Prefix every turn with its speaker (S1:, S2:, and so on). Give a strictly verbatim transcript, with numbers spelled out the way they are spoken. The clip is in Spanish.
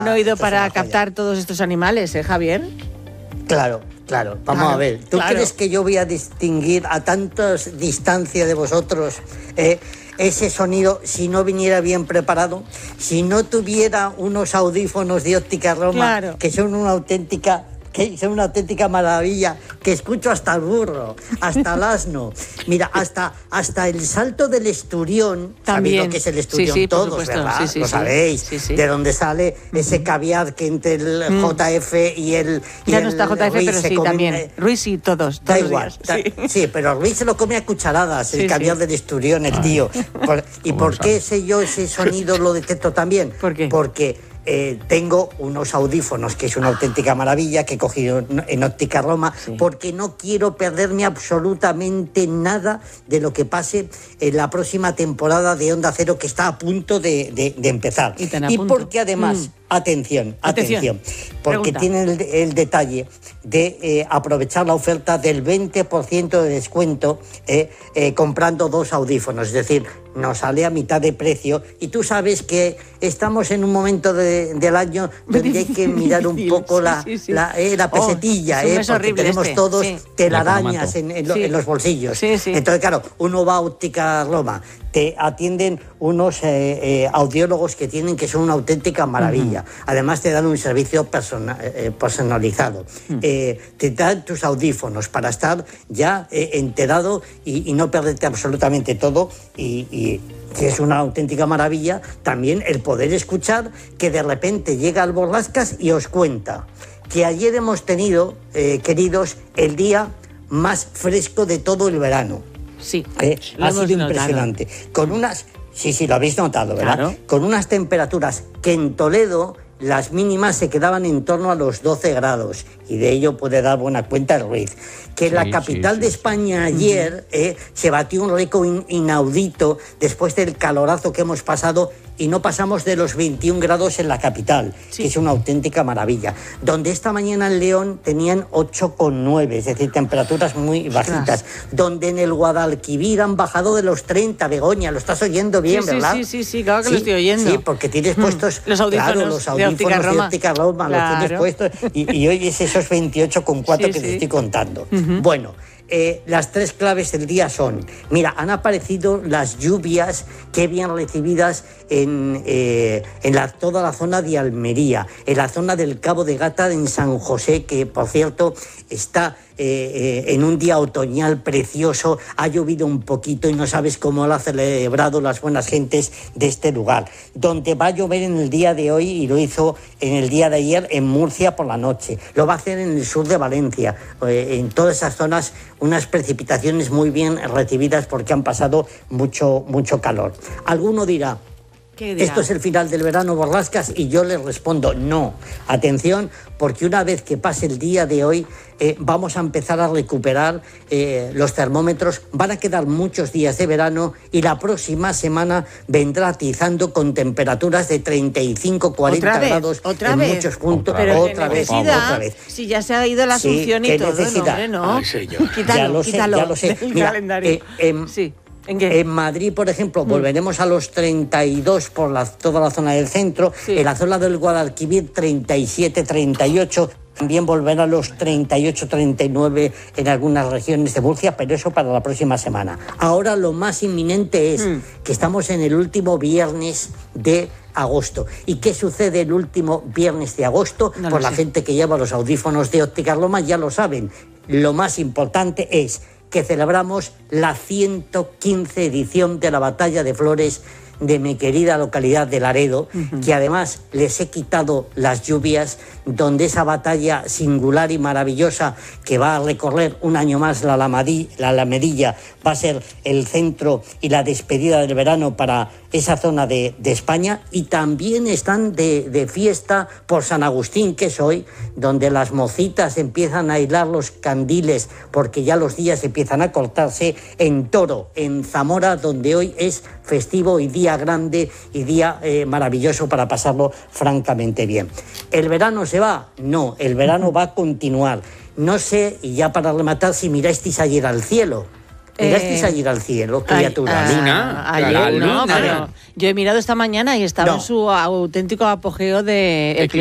S1: Un oído
S2: esto
S1: para captar todos estos animales, ¿eh, Javier?
S2: Claro, claro. Vamos
S1: claro,
S2: a ver. ¿Tú
S1: claro.
S2: crees que yo voy a distinguir a tantas distancia de vosotros eh, ese sonido si no viniera bien preparado? Si no tuviera unos audífonos de Óptica Roma,
S1: claro.
S2: que son una auténtica... que son una auténtica maravilla, que escucho hasta el burro, hasta el asno, mira, hasta, hasta el salto del esturión.
S1: También.
S2: ¿Sabéis lo que es el esturión?
S1: Sí, sí,
S2: todos,
S1: supuesto.
S2: ¿verdad?
S1: Sí, sí,
S2: lo
S1: sí.
S2: sabéis,
S1: sí, sí.
S2: de donde sale uh-huh. ese caviar que entre el uh-huh. J F y el y
S1: Ya
S2: el
S1: no está J F,
S2: Ruiz
S1: pero sí,
S2: come,
S1: también.
S2: Eh,
S1: Ruiz y todos, todos
S2: da igual,
S1: días,
S2: da,
S1: sí.
S2: sí, pero Ruiz se lo come a cucharadas, sí, el caviar sí. del esturión, el Ay. tío. Por, ¿Y por qué sé yo ese sonido lo detecto también?
S1: ¿Por qué?
S2: Porque... Eh, tengo unos audífonos que es una auténtica maravilla que he cogido en Óptica Roma sí. porque no quiero perderme absolutamente nada de lo que pase en la próxima temporada de Onda Cero, que está a punto de, de, de empezar.
S1: Y,
S2: y porque además, mm. atención, atención, atención porque tienen el, el detalle de eh, aprovechar la oferta del veinte por ciento de descuento eh, eh, comprando dos audífonos, es decir, nos sale a mitad de precio y tú sabes que estamos en un momento de, del año donde hay que mirar un poco sí, la, sí, sí. La, eh, la pesetilla, oh, eh, porque tenemos este. todos sí. telarañas en, en, lo, sí. en los bolsillos.
S1: Sí, sí.
S2: Entonces, claro, uno va a Óptica Roma, te atienden unos eh, eh, audiólogos que tienen que son una auténtica maravilla. Uh-huh. Además te dan un servicio persona, eh, personalizado. Uh-huh. Eh, te dan tus audífonos para estar ya eh, enterado y, y no perderte absolutamente todo y, y que es una auténtica maravilla también el poder escuchar que de repente llega al Borrascas y os cuenta que ayer hemos tenido, eh, queridos, el día más fresco de todo el verano.
S1: Sí,
S2: eh, ha sido impresionante. Notado. Con unas, sí, sí, lo habéis notado, ¿verdad? Claro. Con unas temperaturas que en Toledo las mínimas se quedaban en torno a los doce grados y de ello puede dar buena cuenta el Ruiz. Que sí, la capital sí, sí, de España sí. ayer eh, se batió un récord in, inaudito después del calorazo que hemos pasado y no pasamos de los veintiún grados en la capital, sí. que es una auténtica maravilla. Donde esta mañana en León tenían ocho coma nueve, es decir, temperaturas muy bajitas. Donde en el Guadalquivir han bajado de los treinta, Begoña, lo estás oyendo bien,
S1: sí,
S2: ¿verdad?
S1: Sí, sí, sí, claro que sí, lo estoy oyendo.
S2: Sí, porque tienes puestos
S1: mm. los audífonos,
S2: claro, los audífonos
S1: de Óptica Roma,
S2: de Óptica Roma
S1: claro.
S2: los tienes puestos y, y oyes esos veintiocho coma cuatro sí, que sí. te estoy contando. Uh-huh. Bueno, Eh, las tres claves del día son, mira, han aparecido las lluvias que bien recibidas en, eh, en la, toda la zona de Almería, en la zona del Cabo de Gata en San José, que por cierto está eh, eh, en un día otoñal precioso, ha llovido un poquito y no sabes cómo lo han celebrado las buenas gentes de este lugar, donde va a llover en el día de hoy y lo hizo en el día de ayer en Murcia por la noche, lo va a hacer en el sur de Valencia, eh, en todas esas zonas unas precipitaciones muy bien recibidas porque han pasado mucho, mucho calor. Alguno dirá, esto es el final del verano, Borrascas, y yo les respondo, no. Atención, porque una vez que pase el día de hoy, eh, vamos a empezar a recuperar eh, los termómetros, van a quedar muchos días de verano y la próxima semana vendrá atizando con temperaturas de treinta y cinco, cuarenta grados
S1: ¿Otra
S2: en
S1: vez?
S2: muchos puntos.
S1: Pero
S2: otra vez,
S1: otra
S2: vez.
S1: Si ya se ha ido la Asunción
S2: sí,
S1: y todo,
S2: necesidad.
S1: no, hombre, no.
S3: Ay, señor.
S1: Quítalo,
S2: ya lo sé,
S1: quítalo
S2: ya lo sé.
S1: del
S2: Mira,
S1: calendario.
S2: Eh, eh,
S1: sí. ¿En qué?
S2: En Madrid, por ejemplo, mm. volveremos a los treinta y dos por la, toda la zona del centro. Sí. En la zona del Guadalquivir, treinta y siete, treinta y ocho. También volverá a los treinta y ocho, treinta y nueve en algunas regiones de Murcia, pero eso para la próxima semana. Ahora lo más inminente es mm. que estamos en el último viernes de agosto. ¿Y qué sucede el último viernes de agosto?
S1: No
S2: Por la
S1: sé.
S2: gente que lleva los audífonos de Óptica Roma ya lo saben. Lo más importante es que celebramos la ciento quince edición de la Batalla de Flores de mi querida localidad de Laredo, uh-huh. que además les he quitado las lluvias, donde esa batalla singular y maravillosa que va a recorrer un año más la, Alamadí, la Alamedilla, va a ser el centro y la despedida del verano para esa zona de, de España, y también están de, de fiesta por San Agustín, que es hoy, donde las mocitas empiezan a hilar los candiles porque ya los días empiezan a cortarse, en Toro, en Zamora, donde hoy es festivo y día grande y día eh, maravilloso para pasarlo francamente bien. ¿El verano se va? No, el verano va a continuar. No sé, y ya para rematar, si mirasteis ayer al cielo. ¿Llegasteis
S1: Eh,
S2: a ir al cielo,
S1: Ay,
S2: criaturas?
S1: ah,
S3: Luna,
S1: ayer,
S3: la
S1: no,
S3: luna.
S1: pero yo he mirado esta mañana y estaba
S2: No.
S1: en su auténtico apogeo de